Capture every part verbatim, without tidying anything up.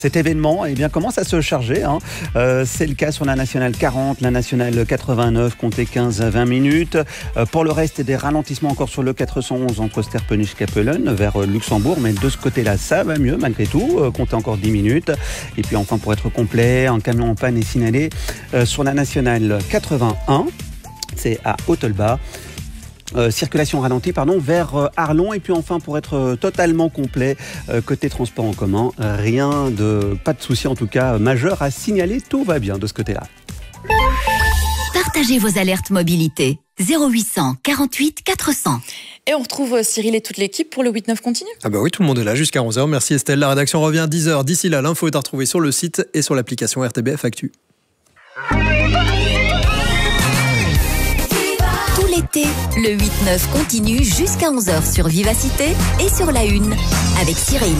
Cet événement eh bien, commence à se charger. Hein. Euh, c'est le cas sur la nationale quarante, la nationale quatre-vingt-neuf, comptez quinze à vingt minutes. Euh, pour le reste, des ralentissements encore sur le quatre cent onze entre Sterpenich-Capellen vers euh, Luxembourg. Mais de ce côté-là, ça va mieux malgré tout. Euh, comptez encore dix minutes. Et puis enfin, pour être complet, un camion en panne est signalé euh, sur la nationale quatre-vingt-un. C'est à Hautelbas. Euh, circulation ralentie pardon, vers euh, Arlon. Et puis enfin, pour être euh, totalement complet, euh, côté transport en commun, euh, rien de, pas de souci en tout cas euh, majeur à signaler. Tout va bien de ce côté-là. Partagez vos alertes mobilité. zéro huit cent quarante-huit quatre cents. Et on retrouve Cyril et toute l'équipe pour le huit neuf continue. Ah bah oui, tout le monde est là jusqu'à onze heures. Merci Estelle. La rédaction revient à dix heures. D'ici là, l'info est à retrouver sur le site et sur l'application R T B F Actu. Tout l'été, le huit neuf continue jusqu'à onze heures sur Vivacité et sur La Une avec Cyril.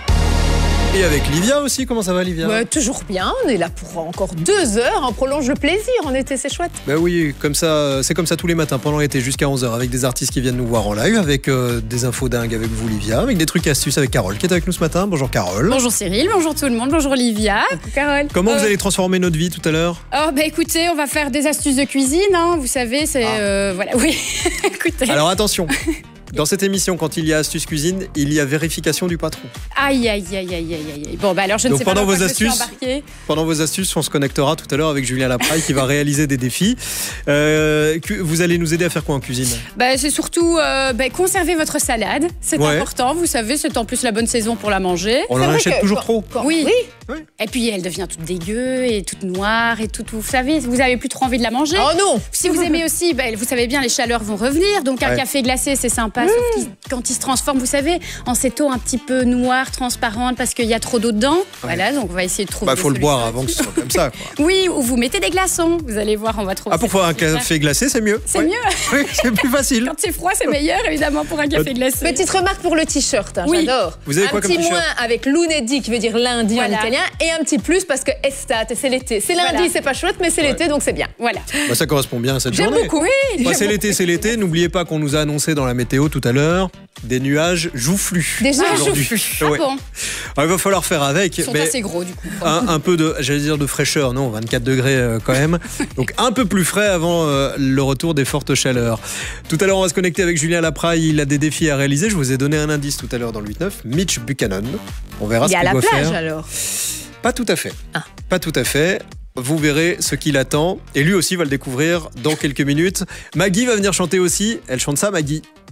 Et avec Livia aussi, comment ça va Livia? Ouais, toujours bien, on est là pour encore deux heures, on prolonge le plaisir en été, c'est chouette. Bah oui, comme ça, c'est comme ça tous les matins pendant l'été jusqu'à onze heures avec des artistes qui viennent nous voir en live, avec euh, des infos dingues avec vous Livia, avec des trucs astuces avec Carole qui est avec nous ce matin. Bonjour Carole. Bonjour Cyril, bonjour tout le monde, bonjour Livia. Coucou Carole. Comment Euh, vous allez transformer notre vie tout à l'heure? Oh bah écoutez, on va faire des astuces de cuisine, hein, vous savez, c'est... Ah. euh, voilà, oui, écoutez. Alors attention, dans cette émission, quand il y a astuce cuisine, il y a vérification du patron. Aïe, aïe, aïe, aïe, aïe, aïe. Bon bah alors je ne Donc sais pendant pas dans vos quoi je suis astuces, embarquée. Pendant vos astuces, on se connectera tout à l'heure avec Julien Lapraille qui va réaliser des défis. Euh, cu- vous allez nous aider à faire quoi en cuisine? Bah c'est surtout euh, bah, conserver votre salade, c'est Ouais. important, vous savez, c'est en plus la bonne saison pour la manger. On C'est en vrai achète que toujours quand- trop. quand- Oui. oui. Et puis elle devient toute dégueu et toute noire et toute, vous savez, vous avez plus trop envie de la manger. Oh non. Si vous aimez aussi, bah, vous savez bien, les chaleurs vont revenir. Donc un Ouais. café glacé, c'est sympa, sauf qu'il- quand il se transforme, vous savez, en cette eau un petit peu noire, transparente, parce qu'il y a trop d'eau dedans. Voilà, donc on va essayer de trouver. Bah des faut le boire solutions avant que ce là-dessus. soit comme ça, quoi. Oui, ou vous mettez des glaçons. Vous allez voir, on va trouver. Ah, pour faire un café glacé, c'est mieux. C'est Ouais. mieux. Oui, c'est plus facile. Quand c'est froid, c'est meilleur, évidemment, pour un café glacé. Petite remarque pour le t-shirt, hein, Oui. j'adore. Vous avez un quoi comme petit t-shirt? moins avec lunedì qui veut dire lundi Voilà. en italien et un petit plus parce que estate, c'est l'été. C'est lundi, Voilà. c'est pas chouette, mais c'est Ouais. l'été donc c'est bien. Voilà. Bah, ça correspond bien à cette J'aime journée. beaucoup. Oui. Bah, c'est l'été, c'est l'été. N'oubliez pas qu'on nous a annoncé dans la météo tout à l'heure des nuages joufflus. Déjà aujourd'hui. Ah Ouais. bon, Alors, il va falloir faire avec. ils sont mais assez gros du coup. un, un peu de, j'allais dire de fraîcheur, non, vingt-quatre degrés euh, quand même. Donc un peu plus frais avant euh, le retour des fortes chaleurs. Tout à l'heure, on va se connecter avec Julien Lapraille. Il a des défis à réaliser. Je vous ai donné un indice tout à l'heure dans le huit neuf. Mitch Buchanan. On verra Il ce y a qu'il la doit plage faire. alors. Pas tout à fait. Ah. Pas tout à fait. Vous verrez ce qu'il attend. Et lui aussi va le découvrir dans quelques minutes. Maggie va venir chanter aussi. Elle chante ça, Maggie.